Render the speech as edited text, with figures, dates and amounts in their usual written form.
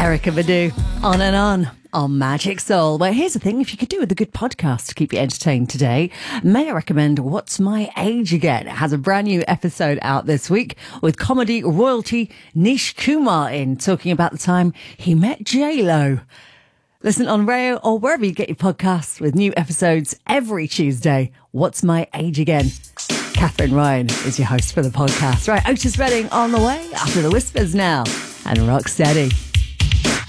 Erykah Badu, on and on Magic Soul. Well, here's the thing. If you could do with a good podcast to keep you entertained today, may I recommend What's My Age Again? It has a brand new episode out this week with comedy royalty Nish Kumar in, talking about the time he met J-Lo. Listen on radio or wherever you get your podcasts with new episodes every Tuesday. What's My Age Again? Catherine Ryan is your host for the podcast. Right, Otis Redding on the way after the Whispers now and Rock Steady.